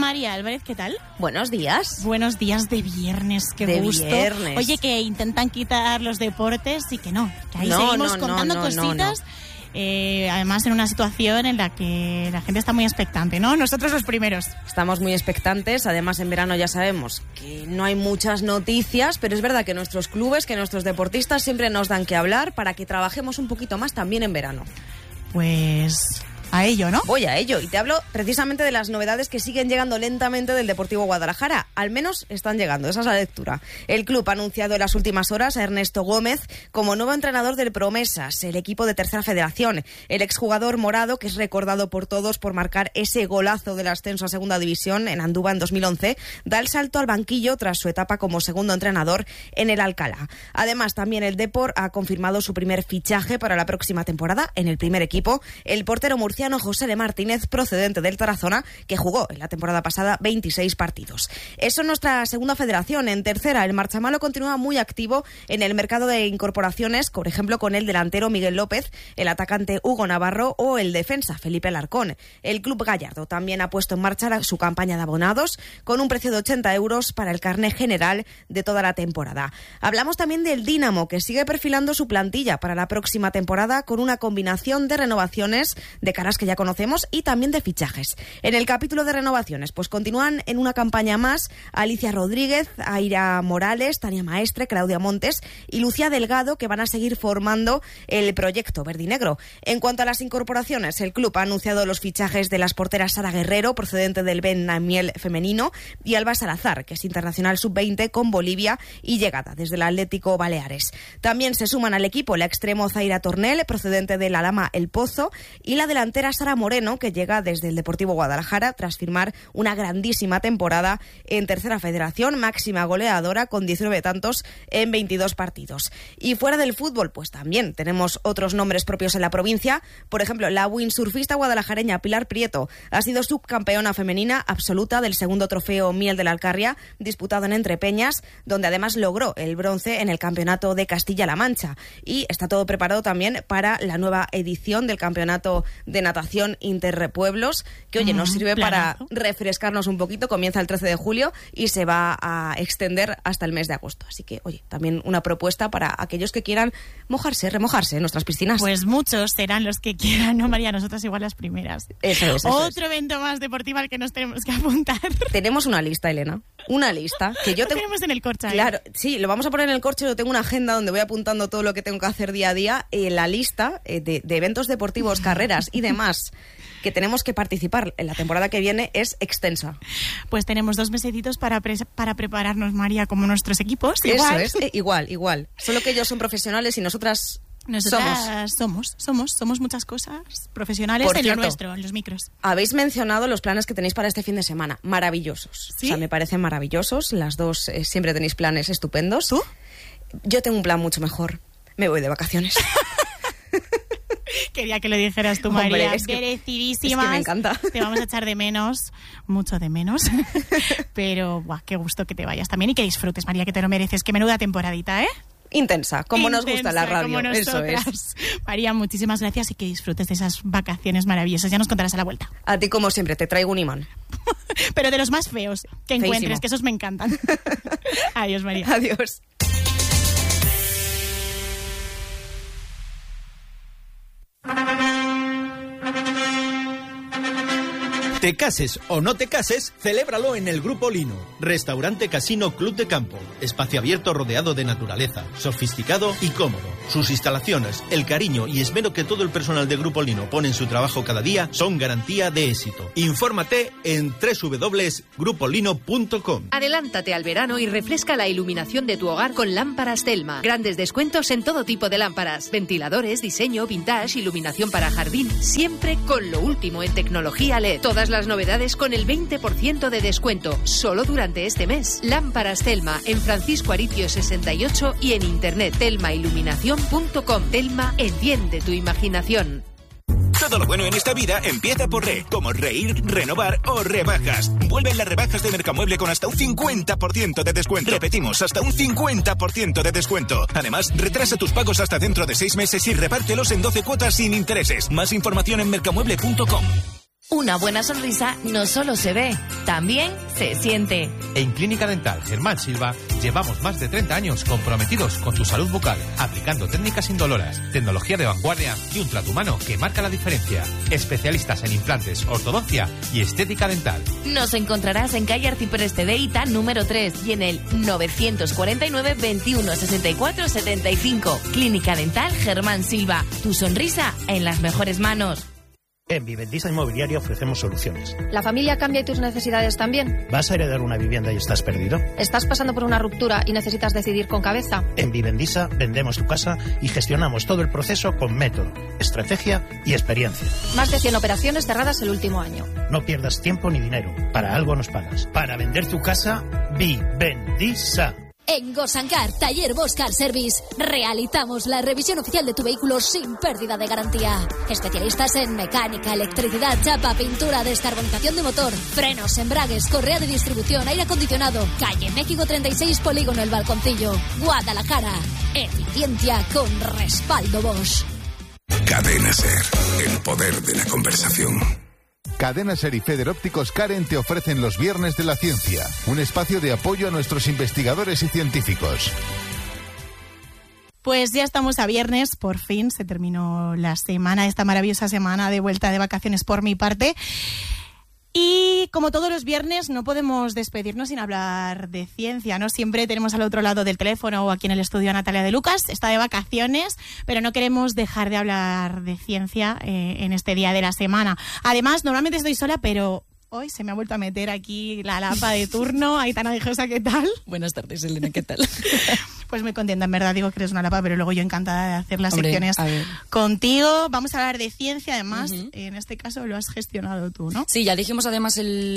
María Álvarez, ¿qué tal? Buenos días. Buenos días de viernes, qué de gusto. Viernes. Oye, que intentan quitar los deportes y que no, que ahí seguimos contando cositas. Además en una situación en la que la gente está muy expectante, ¿no? Nosotros los primeros. Estamos muy expectantes, además en verano ya sabemos que no hay muchas noticias, pero es verdad que nuestros clubes, que nuestros deportistas siempre nos dan que hablar para que trabajemos un poquito más también en verano. Pues a ello, ¿no? Voy a ello y te hablo precisamente de las novedades que siguen llegando lentamente del Deportivo Guadalajara. Al menos están llegando, esa es la lectura. El club ha anunciado en las últimas horas a Ernesto Gómez como nuevo entrenador del Promesas, el equipo de Tercera Federación. El exjugador morado, que es recordado por todos por marcar ese golazo del ascenso a Segunda División en Andúba en 2011, da el salto al banquillo tras su etapa como segundo entrenador en el Alcalá. Además, también el Depor ha confirmado su primer fichaje para la próxima temporada en el primer equipo, el portero murciano José L. Martínez, procedente del Tarazona, que jugó en la temporada pasada 26 partidos. Eso es nuestra segunda federación. En tercera, el Marchamalo continúa muy activo en el mercado de incorporaciones, por ejemplo, con el delantero Miguel López, el atacante Hugo Navarro o el defensa Felipe Alarcón. El Club Gallardo también ha puesto en marcha su campaña de abonados con un precio de 80 euros para el carné general de toda la temporada. Hablamos también del Dínamo, que sigue perfilando su plantilla para la próxima temporada con una combinación de renovaciones de caras que ya conocemos y también de fichajes. En el capítulo de renovaciones, pues continúan en una campaña más Alicia Rodríguez, Aira Morales, Tania Maestre, Claudia Montes y Lucía Delgado, que van a seguir formando el proyecto verdinegro. En cuanto a las incorporaciones, el club ha anunciado los fichajes de las porteras Sara Guerrero, procedente del Ben Namiel femenino, y Alba Salazar, que es internacional sub-20 con Bolivia y llegada desde el Atlético Baleares. También se suman al equipo la extremo Zaira Tornel, procedente del Alhama El Pozo, y la delantera Sara Moreno, que llega desde el Deportivo Guadalajara tras firmar una grandísima temporada en Tercera Federación, máxima goleadora con 19 tantos en 22 partidos. Y fuera del fútbol, pues también tenemos otros nombres propios en la provincia. Por ejemplo, la windsurfista guadalajareña Pilar Prieto ha sido subcampeona femenina absoluta del segundo trofeo Miel de la Alcarria, disputado en Entrepeñas, donde además logró el bronce en el campeonato de Castilla-La Mancha. Y está todo preparado también para la nueva edición del campeonato de natación Interpueblos, que oye, nos sirve para refrescarnos un poquito. Comienza el 13 de julio y se va a extender hasta el mes de agosto. Así que, oye, también una propuesta para aquellos que quieran remojarse en nuestras piscinas. Pues muchos serán los que quieran, ¿no, María? Nosotras igual las primeras. Eso es. Otro evento más deportivo al que nos tenemos que apuntar. Tenemos una lista, Elena. Una lista que yo tengo. Lo tenemos en el corcho. Claro, sí, lo vamos a poner en el corcho. Yo tengo una agenda donde voy apuntando todo lo que tengo que hacer día a día. La lista de eventos deportivos, carreras y demás que tenemos que participar en la temporada que viene es extensa. Pues tenemos 2 mesecitos para prepararnos, María, como nuestros equipos. Igual. Eso es, igual. Solo que ellos son profesionales y nosotras somos muchas cosas profesionales en lo nuestro, en los micros. Habéis mencionado los planes que tenéis para este fin de semana. Maravillosos. ¿Sí? O sea, me parecen maravillosos. Las dos siempre tenéis planes estupendos. ¿Tú? Yo tengo un plan mucho mejor. Me voy de vacaciones. Quería que lo dijeras tú, María. Hombre, merecidísimas. Es que me encanta. Te vamos a echar de menos, mucho de menos. Pero, qué gusto que te vayas también y que disfrutes, María, que te lo mereces. Qué menuda temporadita, ¿eh? Intensa, como nos gusta la radio. Como eso es. María, muchísimas gracias y que disfrutes de esas vacaciones maravillosas. Ya nos contarás a la vuelta. A ti, como siempre, te traigo un imán. Pero de los más feos que encuentres, que esos me encantan. Adiós, María. Adiós. Te cases o no te cases, celébralo en el Grupo Lino. Restaurante Casino Club de Campo. Espacio abierto rodeado de naturaleza, sofisticado y cómodo. Sus instalaciones, el cariño y esmero que todo el personal de Grupo Lino pone en su trabajo cada día son garantía de éxito. Infórmate en www.grupolino.com. Adelántate al verano y refresca la iluminación de tu hogar con lámparas Telma. Grandes descuentos en todo tipo de lámparas. Ventiladores, diseño, vintage, iluminación para jardín. Siempre con lo último en tecnología LED. Todas las novedades con el 20% de descuento, solo durante este mes. Lámparas Telma, en Francisco Aricio 68 y en internet telmailuminación.com. Telma, enciende tu imaginación. Todo lo bueno en esta vida empieza por re, como reír, renovar o rebajas. Vuelven las rebajas de Mercamueble con hasta un 50% de descuento. Repetimos, hasta un 50% de descuento. Además, retrasa tus pagos hasta dentro de 6 meses y repártelos en 12 cuotas sin intereses. Más información en mercamueble.com. Una buena sonrisa no solo se ve, también se siente. En Clínica Dental Germán Silva llevamos más de 30 años comprometidos con tu salud bucal, aplicando técnicas indoloras, tecnología de vanguardia y un trato humano que marca la diferencia. Especialistas en implantes, ortodoncia y estética dental. Nos encontrarás en calle Arcipreste de Ita, número 3, y en el 949 21 64 75. Clínica Dental Germán Silva. Tu sonrisa en las mejores manos. En Vivendisa Inmobiliaria ofrecemos soluciones. ¿La familia cambia y tus necesidades también? ¿Vas a heredar una vivienda y estás perdido? ¿Estás pasando por una ruptura y necesitas decidir con cabeza? En Vivendisa vendemos tu casa y gestionamos todo el proceso con método, estrategia y experiencia. Más de 100 operaciones cerradas el último año. No pierdas tiempo ni dinero. Para algo nos pagas. Para vender tu casa, Vivendisa. En Gosancar, Taller Bosch Car Service, realizamos la revisión oficial de tu vehículo sin pérdida de garantía. Especialistas en mecánica, electricidad, chapa, pintura, descarbonización de motor, frenos, embragues, correa de distribución, aire acondicionado. Calle México 36, Polígono El Balconcillo, Guadalajara. Eficiencia con respaldo Bosch. Cadena SER, el poder de la conversación. Cadena SER y Feder Ópticos Karen te ofrecen los Viernes de la Ciencia, un espacio de apoyo a nuestros investigadores y científicos. Pues ya estamos a viernes, por fin se terminó la semana, esta maravillosa semana de vuelta de vacaciones por mi parte. Y como todos los viernes no podemos despedirnos sin hablar de ciencia, ¿no? Siempre tenemos al otro lado del teléfono o aquí en el estudio a Natalia de Lucas, está de vacaciones, pero no queremos dejar de hablar de ciencia en este día de la semana. Además, normalmente estoy sola, pero hoy se me ha vuelto a meter aquí la lapa de turno. Aitana Dijosa, ¿qué tal? Buenas tardes, Elena, ¿qué tal? Pues muy contenta, en verdad, digo que eres una lapa, pero luego yo encantada de hacer las secciones contigo. Vamos a hablar de ciencia, además, en este caso lo has gestionado tú, ¿no? Sí, ya dijimos además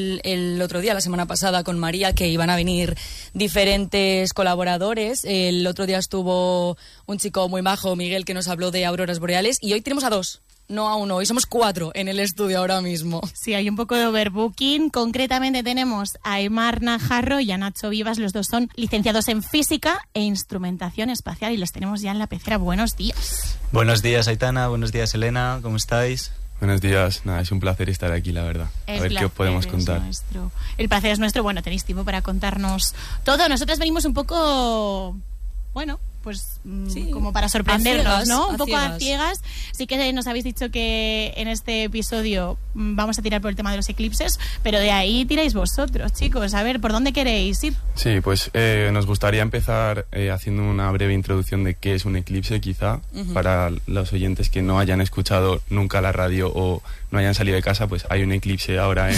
el otro día, la semana pasada, con María, que iban a venir diferentes colaboradores. El otro día estuvo un chico muy majo, Miguel, que nos habló de auroras boreales, y hoy tenemos a dos. No a uno, hoy somos 4 en el estudio ahora mismo. Sí, hay un poco de overbooking. Concretamente tenemos a Aimar Najarro y a Nacho Vivas. Los dos son licenciados en Física e Instrumentación Espacial y los tenemos ya en la pecera. Buenos días. Buenos días, Aitana. Buenos días, Elena. ¿Cómo estáis? Buenos días. Nada, es un placer estar aquí, la verdad. A ver qué os podemos contar. El placer es nuestro. Bueno, tenéis tiempo para contarnos todo. Nosotras venimos un poco... Bueno, pues sí, como para sorprendernos, ¿no? Un poco a ciegas. Sí que nos habéis dicho que en este episodio vamos a tirar por el tema de los eclipses, pero de ahí tiráis vosotros, chicos. A ver, ¿por dónde queréis ir? Sí, pues nos gustaría empezar haciendo una breve introducción de qué es un eclipse, quizá, para los oyentes que no hayan escuchado nunca la radio o no hayan salido de casa. Pues hay un eclipse ahora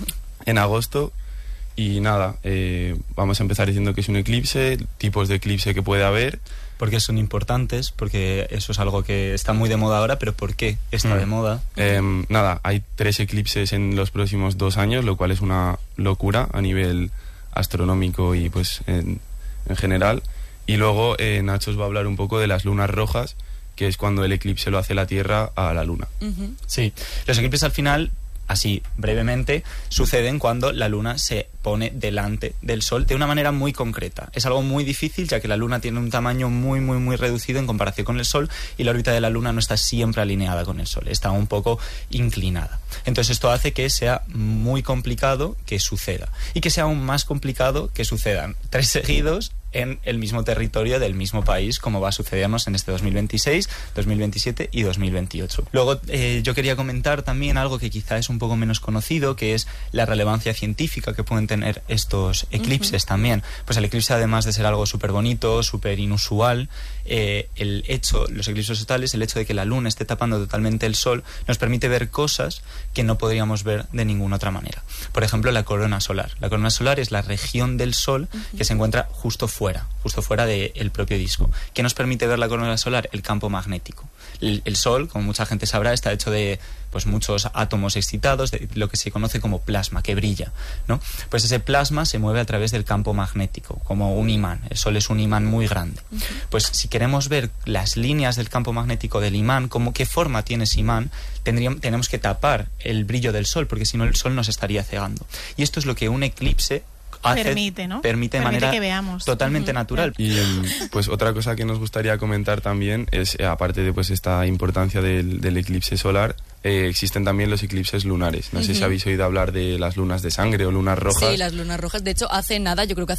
en agosto. Y nada, vamos a empezar diciendo que es un eclipse, tipos de eclipse que puede haber. ¿Por qué son importantes? Porque eso es algo que está muy de moda ahora, pero ¿por qué está de moda? Nada, hay 3 eclipses en los próximos 2 años, lo cual es una locura a nivel astronómico y pues en general. Y luego Nacho os va a hablar un poco de las lunas rojas, que es cuando el eclipse lo hace la Tierra a la Luna. Sí, los eclipses al final... Así, brevemente, suceden cuando la Luna se pone delante del Sol de una manera muy concreta. Es algo muy difícil, ya que la Luna tiene un tamaño muy, muy, muy reducido en comparación con el Sol y la órbita de la Luna no está siempre alineada con el Sol, está un poco inclinada. Entonces esto hace que sea muy complicado que suceda y que sea aún más complicado que sucedan 3 seguidos en el mismo territorio del mismo país, como va a sucedernos en este 2026, 2027 y 2028. Luego yo quería comentar también algo que quizá es un poco menos conocido, que es la relevancia científica que pueden tener estos eclipses también. Pues el eclipse, además de ser algo súper bonito, súper inusual, los eclipses totales, el hecho de que la Luna esté tapando totalmente el Sol, nos permite ver cosas que no podríamos ver de ninguna otra manera. Por ejemplo, la corona solar. La corona solar es la región del Sol que se encuentra justo fuera del propio disco. ¿Qué nos permite ver la corona solar? El campo magnético. El Sol, como mucha gente sabrá, está hecho de pues muchos átomos excitados, de lo que se conoce como plasma, que brilla, ¿no? Pues ese plasma se mueve a través del campo magnético, como un imán. El Sol es un imán muy grande. Pues si queremos ver las líneas del campo magnético del imán, qué forma tiene ese imán, tenemos que tapar el brillo del Sol, porque si no el Sol nos estaría cegando. Y esto es lo que un eclipse permite, ¿no? Permite de manera que veamos. Totalmente natural. Y pues otra cosa que nos gustaría comentar también es, aparte de pues esta importancia del eclipse solar, existen también los eclipses lunares. No sé si habéis oído hablar de las lunas de sangre o lunas rojas. Sí, las lunas rojas. De hecho, hace nada, yo creo que